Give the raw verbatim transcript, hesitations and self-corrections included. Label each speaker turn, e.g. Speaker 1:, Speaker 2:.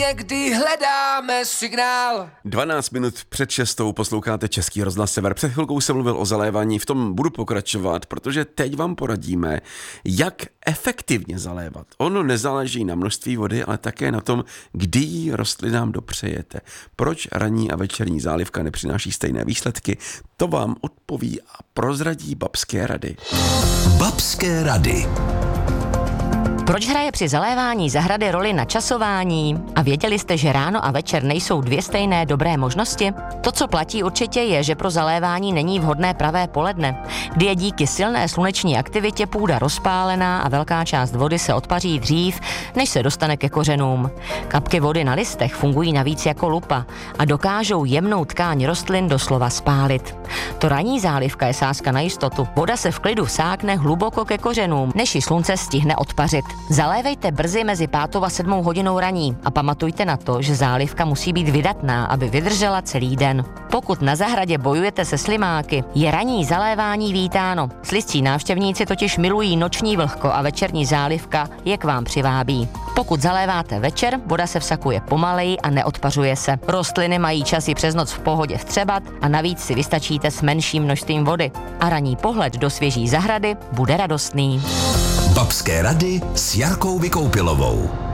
Speaker 1: Někdy hledáme signál.
Speaker 2: dvanáct minut před šestou posloucháte Český rozhlas Sever. Před chvilkou jsem mluvil o zalévání, v tom budu pokračovat, protože teď vám poradíme, jak efektivně zalévat. Ono nezáleží na množství vody, ale také na tom, kdy ji rostlinám dopřejete. Proč ranní a večerní zálivka nepřináší stejné výsledky? To vám odpoví a prozradí babské rady.
Speaker 3: Babské rady.
Speaker 4: Proč hraje při zalévání zahrady roli načasování? A věděli jste, že ráno a večer nejsou dvě stejné dobré možnosti? To, co platí určitě, je, že pro zalévání není vhodné pravé poledne, kdy je díky silné sluneční aktivitě půda rozpálená a velká část vody se odpaří dřív, než se dostane ke kořenům. Kapky vody na listech fungují navíc jako lupa a dokážou jemnou tkáň rostlin doslova spálit. To ranní zálivka je sázka na jistotu. Voda se v klidu vsákne hluboko ke kořenům, než ji slunce stihne odpařit. Zalévejte brzy mezi pátou a sedmou hodinou raní a pamatujte na to, že zálivka musí být vydatná, aby vydržela celý den. Pokud na zahradě bojujete se slimáky, je ranní zalévání vítáno. Slizcí návštěvníci totiž milují noční vlhko a večerní zálivka je k vám přivábí. Pokud zaléváte večer, voda se vsakuje pomaleji a neodpařuje se. Rostliny mají čas ji přes noc v pohodě vstřebat a navíc si vystačíte s menším množstvím vody. A ranní pohled do svěží zahrady bude radostný.
Speaker 3: Babské rady s Jarkou Vykoupilovou.